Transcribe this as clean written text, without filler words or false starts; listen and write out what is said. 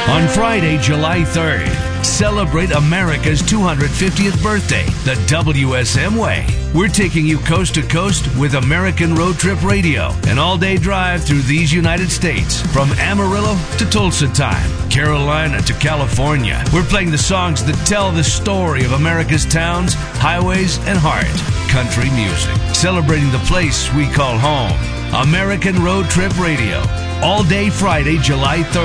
On Friday, July 3rd, celebrate America's 250th birthday the WSM way. We're taking you coast to coast with American Road Trip Radio, an all-day drive through these United States, from Amarillo to Tulsa time, Carolina to California. We're playing the songs that tell the story of America's towns, highways, and heart. Country music, celebrating the place we call home. American Road Trip Radio, all day Friday, July 3rd.